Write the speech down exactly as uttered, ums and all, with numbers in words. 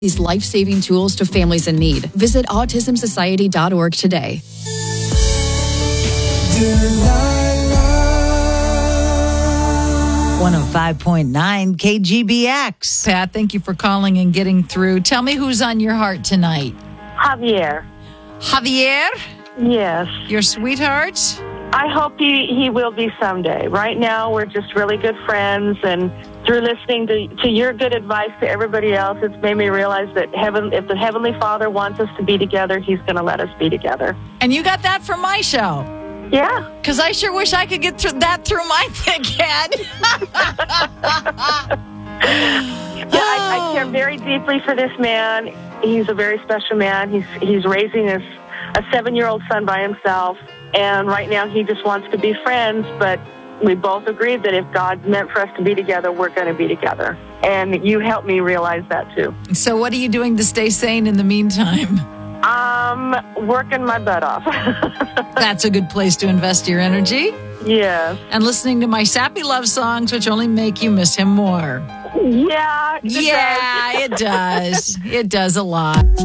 these life-saving tools to families in need. Visit autism society dot org today. one oh five point nine K G B X. Pat, thank you for calling and getting through. Tell me who's on your heart tonight. Javier. Javier? Yes. Your sweetheart? I hope he, he will be someday. Right now, we're just really good friends, and through listening to, to your good advice to everybody else, it's made me realize that heaven, if the Heavenly Father wants us to be together, He's going to let us be together. And you got that from my show. Yeah. Because I sure wish I could get through that through my thick head. Yeah, I, I care very deeply for this man. He's a very special man. He's he's raising his, a seven-year-old son by himself, and right now he just wants to be friends, but we both agreed that if God meant for us to be together, we're going to be together. And you helped me realize that, too. So what are you doing to stay sane in the meantime? Um, working my butt off. That's a good place to invest your energy. Yes. And listening to my sappy love songs, which only make you miss him more. Yeah. It Yeah, does. it does. It does a lot.